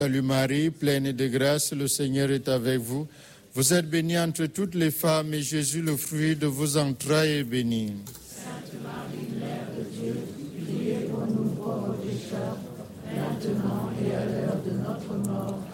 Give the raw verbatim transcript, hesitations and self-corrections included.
Salut Marie, pleine de grâce, le Seigneur est avec vous. Vous êtes bénie entre toutes les femmes et Jésus, le fruit de vos entrailles, est béni. Sainte Marie, Mère de Dieu, priez pour nous pauvres pécheurs, maintenant et à l'heure de notre mort.